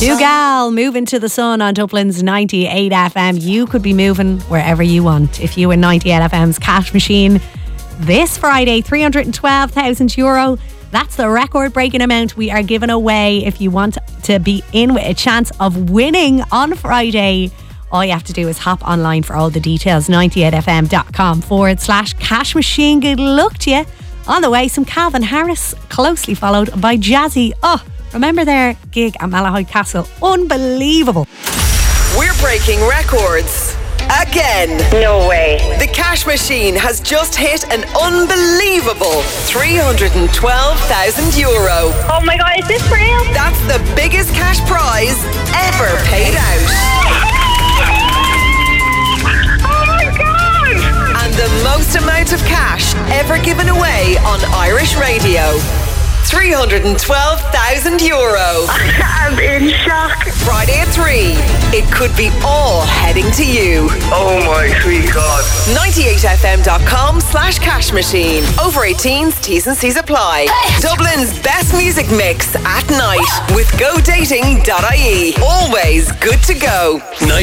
Dougal, moving to the sun on Dublin's 98 FM. You could be moving wherever you want if you win 98 FM's cash machine this Friday. €312,000. That's the record-breaking amount we are giving away. If you want to be in with a chance of winning on Friday, all you have to do is hop online for all the details. 98fm.com/cash machine. Good luck to you. On the way, some Calvin Harris, closely followed by Jazzy. Oh, remember their gig at Malahide Castle? Unbelievable. We're breaking records again. No way. The cash machine has just hit an unbelievable €312,000. Oh my God, is this real? That's the biggest cash prize ever paid out. Oh my God! And the most amount of cash ever given away on Irish radio. €312,000. I'm in shock. Friday at 3. It could be all heading to you. Oh my sweet God. 98fm.com/cash machine. Over 18s, T's and C's apply. Dublin's best music mix at night with GoDating.ie. Always good to go.